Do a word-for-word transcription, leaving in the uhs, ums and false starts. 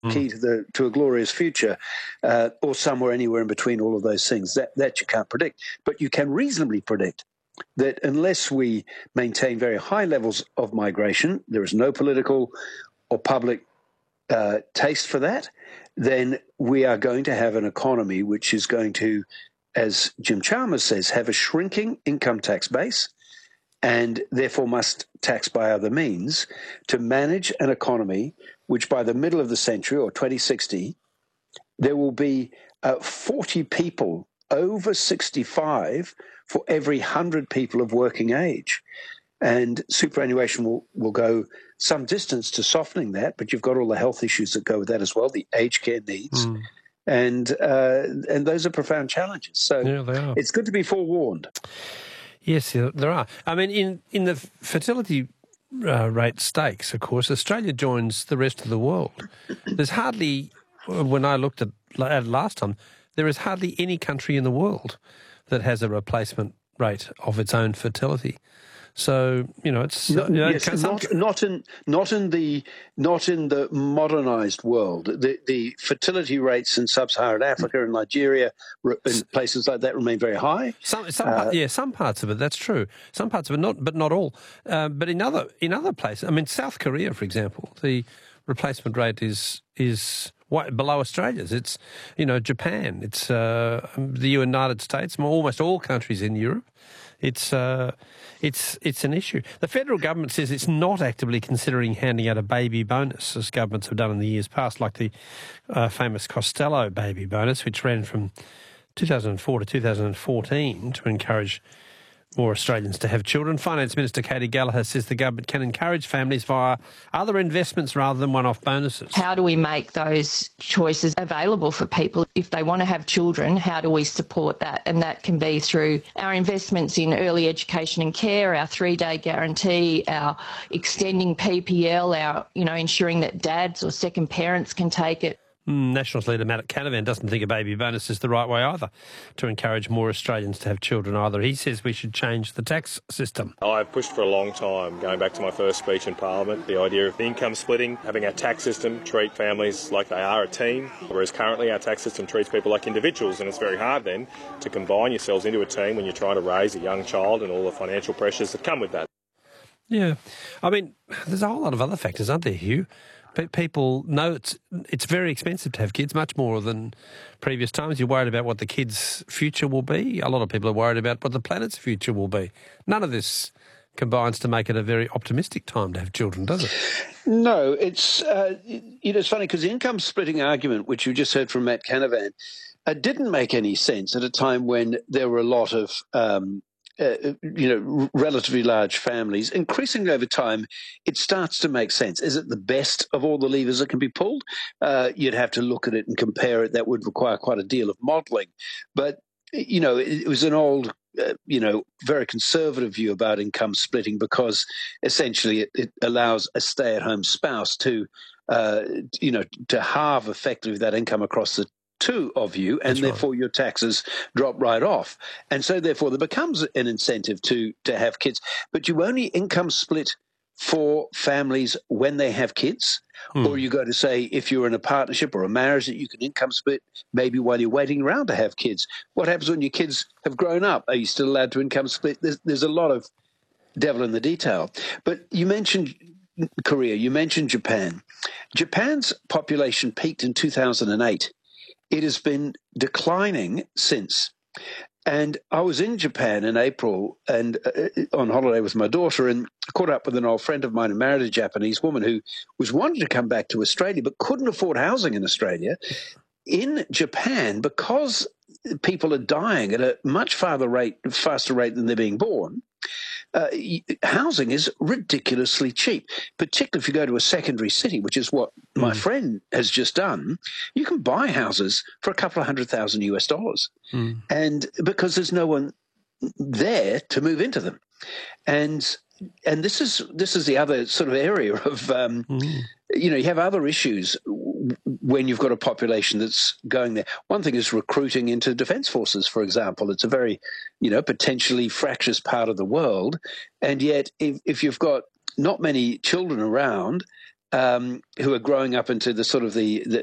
key to the to a glorious future, uh, or somewhere anywhere in between all of those things. That that you can't predict, but you can reasonably predict that unless we maintain very high levels of migration, there is no political or public uh, taste for that, then we are going to have an economy which is going to, as Jim Chalmers says, have a shrinking income tax base and therefore must tax by other means to manage an economy which by the middle of the century or twenty sixty, there will be uh, forty people over sixty-five for every one hundred people of working age. And superannuation will, will go some distance to softening that, but you've got all the health issues that go with that as well, the aged care needs. Mm. And uh, and those are profound challenges. So yeah, they are. It's good to be forewarned. Yes, there are. I mean, in, in the fertility uh, rate stakes, of course, Australia joins the rest of the world. There's hardly, when I looked at, at last time, there is hardly any country in the world that has a replacement rate of its own fertility. So you know, it's no, you know, yes, some... not not in not in the not in the modernised world. The the fertility rates in sub-Saharan Africa and Nigeria and places like that remain very high. Some, some uh, part, yeah, some parts of it. That's true. Some parts of it, not but not all. Uh, but in other in other places, I mean, South Korea, for example, the replacement rate is is below Australia's. It's you know Japan. It's uh, the United States. Almost all countries in Europe. It's uh, it's it's an issue. The federal government says it's not actively considering handing out a baby bonus, as governments have done in the years past, like the uh, famous Costello baby bonus, which ran from two thousand four to two thousand fourteen to encourage more Australians to have children. Finance Minister Katie Gallagher says the government can encourage families via other investments rather than one-off bonuses. How do we make those choices available for people? If they want to have children, how do we support that? And that can be through our investments in early education and care, our three-day guarantee, our extending P P L, our, you know, ensuring that dads or second parents can take it. Nationals leader Matt Canavan doesn't think a baby bonus is the right way either to encourage more Australians to have children either. He says we should change the tax system. I've pushed for a long time, going back to my first speech in Parliament, the idea of income splitting, having our tax system treat families like they are a team, whereas currently our tax system treats people like individuals, and it's very hard then to combine yourselves into a team when you're trying to raise a young child and all the financial pressures that come with that. Yeah. I mean, there's a whole lot of other factors, aren't there, Hugh? People know it's it's very expensive to have kids, much more than previous times. You're worried about what the kids' future will be. A lot of people are worried about what the planet's future will be. None of this combines to make it a very optimistic time to have children, does it? No, it's uh, you know it's funny because the income splitting argument, which you just heard from Matt Canavan, uh, didn't make any sense at a time when there were a lot of um, Uh, you know, relatively large families. Increasingly over time, it starts to make sense. Is it the best of all the levers that can be pulled? Uh, you'd have to look at it and compare it. That would require quite a deal of modelling. But, you know, it, it was an old, uh, you know, very conservative view about income splitting because essentially it, it allows a stay-at-home spouse to, uh, you know, to halve effectively that income across the two of you, and That's therefore right. your taxes drop right off. And so therefore there becomes an incentive to to have kids. But you only income split for families when they have kids, hmm. or you go to say if you're in a partnership or a marriage that you can income split maybe while you're waiting around to have kids. What happens when your kids have grown up? Are you still allowed to income split? There's, there's a lot of devil in the detail. But you mentioned Korea, you mentioned Japan. Japan's population peaked in two thousand eight. It has been declining since. And I was in Japan in April and uh, on holiday with my daughter and caught up with an old friend of mine who married a Japanese woman who was wanting to come back to Australia but couldn't afford housing in Australia. In Japan, because people are dying at a much farther rate, faster rate than they're being born, Uh, housing is ridiculously cheap, particularly if you go to a secondary city, which is what mm. my friend has just done. You can buy houses for a couple of hundred thousand US dollars, mm. and because there's no one there to move into them, and and this is this is the other sort of area of um, mm. you know you have other issues when you've got a population that's going there. One thing is recruiting into defence forces, for example. It's a very, you know, potentially fractious part of the world. And yet if, if you've got not many children around um, who are growing up into the sort of the, the